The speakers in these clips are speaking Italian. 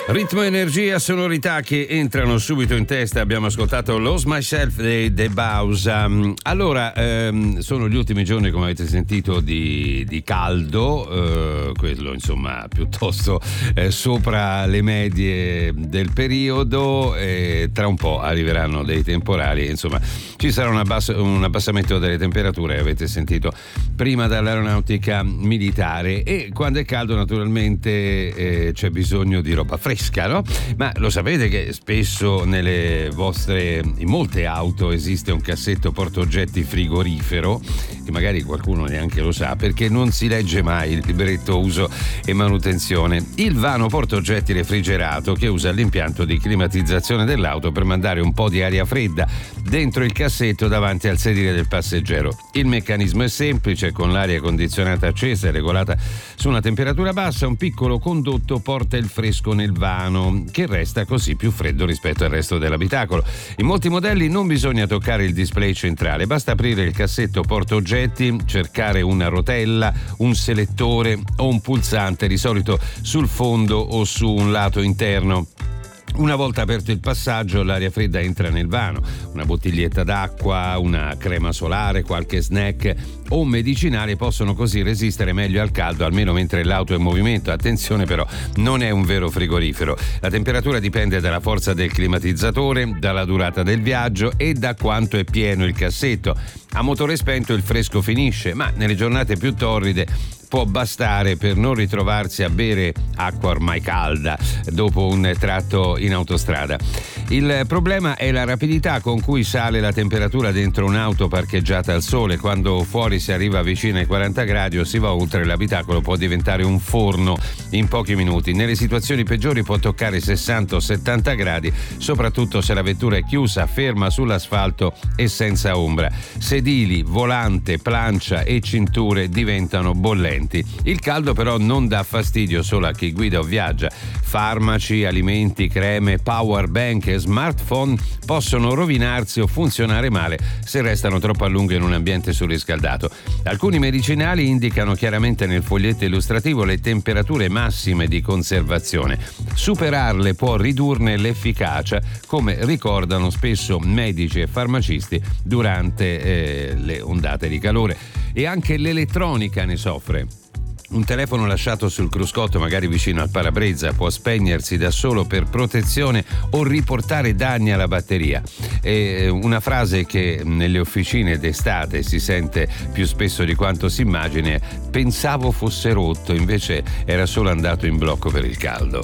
Ritmo, energia, sonorità che entrano subito in testa. Abbiamo ascoltato Lose Myself dei The Bausa. Allora, sono gli ultimi giorni, come avete sentito, di caldo, quello insomma piuttosto sopra le medie del periodo. Tra un po' arriveranno dei temporali, insomma ci sarà un abbassamento delle temperature, avete sentito prima dall'aeronautica militare, e quando è caldo naturalmente c'è bisogno di roba fresca. No? Ma lo sapete che spesso in molte auto esiste un cassetto portaoggetti frigorifero, che magari qualcuno neanche lo sa perché non si legge mai il libretto uso e manutenzione. Il vano portaoggetti refrigerato, che usa l'impianto di climatizzazione dell'auto per mandare un po' di aria fredda dentro il cassetto davanti al sedile del passeggero. Il meccanismo è semplice: con l'aria condizionata accesa e regolata su una temperatura bassa, un piccolo condotto porta il fresco nel vano, che resta così più freddo rispetto al resto dell'abitacolo. In molti modelli non bisogna toccare il display centrale, basta aprire il cassetto portaoggetti, cercare una rotella, un selettore o un pulsante, di solito sul fondo o su un lato interno. Una volta aperto il passaggio, l'aria fredda entra nel vano. Una bottiglietta d'acqua, una crema solare, qualche snack o medicinale possono così resistere meglio al caldo, almeno mentre l'auto è in movimento. Attenzione però, non è un vero frigorifero. La temperatura dipende dalla forza del climatizzatore, dalla durata del viaggio e da quanto è pieno il cassetto. A motore spento il fresco finisce, ma nelle giornate più torride può bastare per non ritrovarsi a bere acqua ormai calda dopo un tratto in autostrada. Il problema è la rapidità con cui sale la temperatura dentro un'auto parcheggiata al sole. Quando fuori si arriva vicino ai 40 gradi o si va oltre, l'abitacolo può diventare un forno in pochi minuti. Nelle situazioni peggiori può toccare 60 o 70 gradi, soprattutto se la vettura è chiusa, ferma sull'asfalto e senza ombra. Sedili, volante, plancia e cinture diventano bollenti. Il caldo però non dà fastidio solo a chi guida o viaggia. Farmaci, alimenti, creme, power bank e smartphone possono rovinarsi o funzionare male se restano troppo a lungo in un ambiente surriscaldato. Alcuni medicinali indicano chiaramente nel foglietto illustrativo le temperature massime di conservazione. Superarle può ridurne l'efficacia, come ricordano spesso medici e farmacisti durante le ondate di calore. E anche l'elettronica ne soffre. Un telefono lasciato sul cruscotto, magari vicino al parabrezza, può spegnersi da solo per protezione o riportare danni alla batteria. È una frase che nelle officine d'estate si sente più spesso di quanto si immagini: pensavo fosse rotto, invece era solo andato in blocco per il caldo.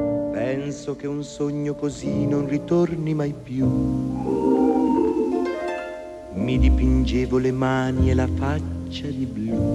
Penso che un sogno così non ritorni mai più. Mi dipingevo le mani e la faccia di blu.